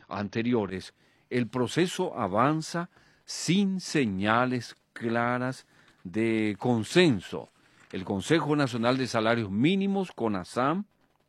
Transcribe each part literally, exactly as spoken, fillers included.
anteriores, el proceso avanza sin señales claras de consenso. El Consejo Nacional de Salarios Mínimos, CONASAM,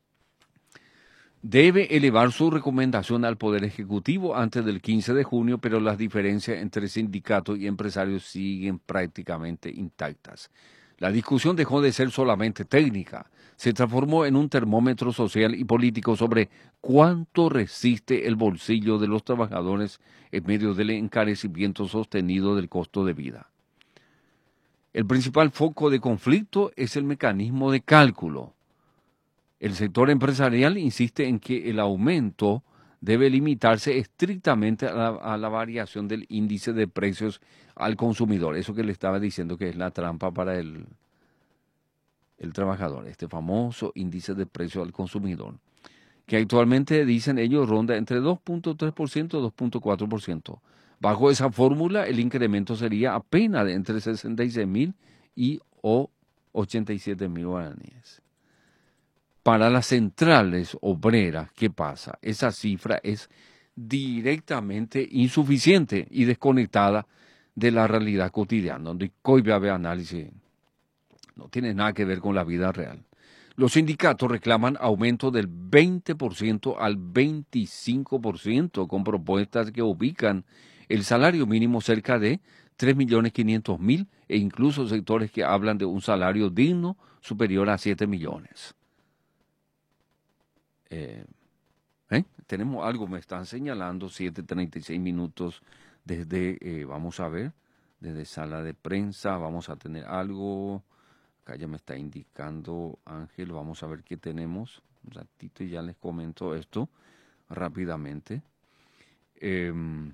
debe elevar su recomendación al Poder Ejecutivo antes del quince de junio, pero las diferencias entre sindicatos y empresarios siguen prácticamente intactas. La discusión dejó de ser solamente técnica, se transformó en un termómetro social y político sobre cuánto resiste el bolsillo de los trabajadores en medio del encarecimiento sostenido del costo de vida. El principal foco de conflicto es el mecanismo de cálculo. El sector empresarial insiste en que el aumento debe limitarse estrictamente a la, a la variación del índice de precios al consumidor. Eso que le estaba diciendo que es la trampa para el, el trabajador, este famoso índice de precios al consumidor, que actualmente, dicen ellos, ronda entre dos punto tres por ciento y dos punto cuatro por ciento. Bajo esa fórmula, el incremento sería apenas de entre sesenta y seis mil y o ochenta y siete mil guaraníes. Para las centrales obreras, ¿qué pasa? Esa cifra es directamente insuficiente y desconectada de la realidad cotidiana, donde coibe análisis no tiene nada que ver con la vida real. Los sindicatos reclaman aumento del veinte por ciento al veinticinco por ciento con propuestas que ubican el salario mínimo cerca de tres millones quinientos mil e incluso sectores que hablan de un salario digno superior a siete millones. Eh, ¿eh? Tenemos algo, me están señalando, siete treinta y seis minutos desde, eh, vamos a ver, desde sala de prensa, vamos a tener algo, acá ya me está indicando Ángel, vamos a ver qué tenemos, un ratito y ya les comento esto rápidamente. Eh,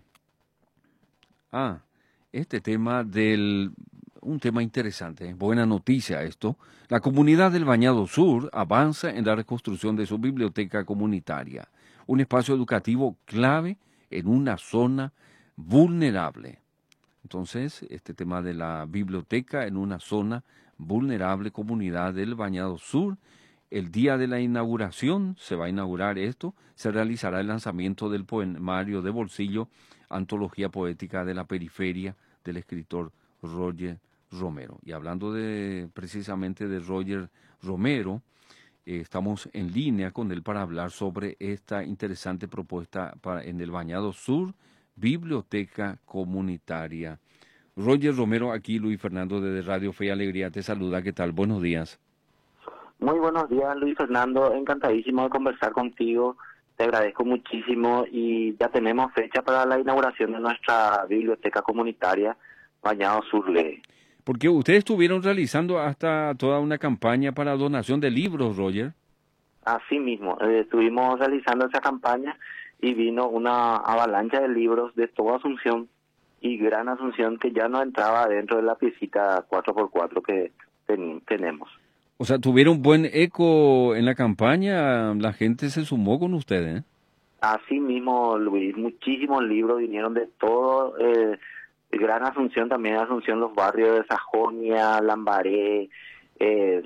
ah, este tema del... Un tema interesante, buena noticia esto. La comunidad del Bañado Sur avanza en la reconstrucción de su biblioteca comunitaria, un espacio educativo clave en una zona vulnerable. Entonces, este tema de la biblioteca en una zona vulnerable, comunidad del Bañado Sur, el día de la inauguración, se va a inaugurar esto, se realizará el lanzamiento del poemario de bolsillo, Antología Poética de la Periferia, del escritor Roger Romero. Y hablando de precisamente de Roger Romero, eh, estamos en línea con él para hablar sobre esta interesante propuesta para, en el Bañado Sur, Biblioteca Comunitaria. Roger Romero, aquí Luis Fernando de Radio Fe y Alegría te saluda. ¿Qué tal? Buenos días. Muy buenos días, Luis Fernando. Encantadísimo de conversar contigo. Te agradezco muchísimo y ya tenemos fecha para la inauguración de nuestra biblioteca comunitaria Bañado Sur Lee. Porque ustedes estuvieron realizando hasta toda una campaña para donación de libros, Roger. Así mismo, eh, estuvimos realizando esa campaña y vino una avalancha de libros de toda Asunción y Gran Asunción que ya no entraba dentro de la piecita cuatro por cuatro que ten, tenemos. O sea, tuvieron buen eco en la campaña, la gente se sumó con ustedes, ¿eh? Así mismo, Luis, muchísimos libros vinieron de todo... Eh, Gran Asunción, también Asunción, los barrios de Sajonia, Lambaré, eh,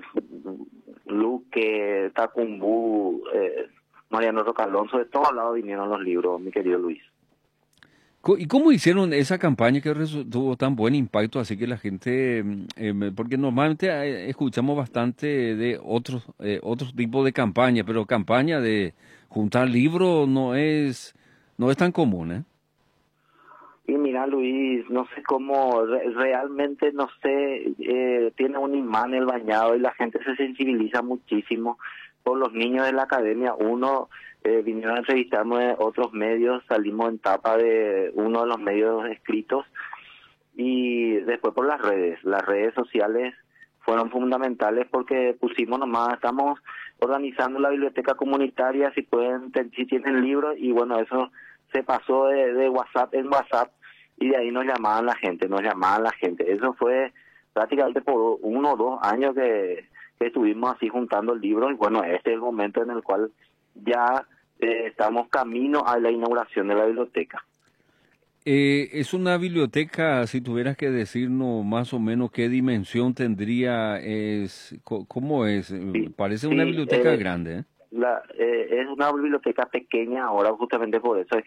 Luque, Tacumbú, eh, Mariano Roca Alonso, de todos lados vinieron los libros, mi querido Luis. ¿Y cómo hicieron esa campaña que tuvo tan buen impacto? Así que la gente, eh, porque normalmente eh, escuchamos bastante de otros eh, otros tipos de campaña, pero campaña de juntar libros no es no es tan común, ¿eh? Y mira, Luis, no sé cómo, re realmente no sé, eh, tiene un imán el Bañado y la gente se sensibiliza muchísimo por los niños de la academia. Uno, eh, vinieron a entrevistarme otros medios, salimos en tapa de uno de los medios escritos y después por las redes. Las redes sociales fueron fundamentales porque pusimos nomás, estamos organizando la biblioteca comunitaria, si pueden, si tienen libros, y bueno, eso se pasó de, de WhatsApp en WhatsApp y de ahí nos llamaban la gente, nos llamaban la gente. Eso fue prácticamente por uno o dos años que, que estuvimos así juntando el libro y bueno, este es el momento en el cual ya eh, estamos camino a la inauguración de la biblioteca. Eh, es una biblioteca, si tuvieras que decirnos más o menos qué dimensión tendría, es, ¿cómo es? Sí, Parece sí, una biblioteca eh, grande, ¿eh? La, eh, es una biblioteca pequeña ahora, justamente por eso es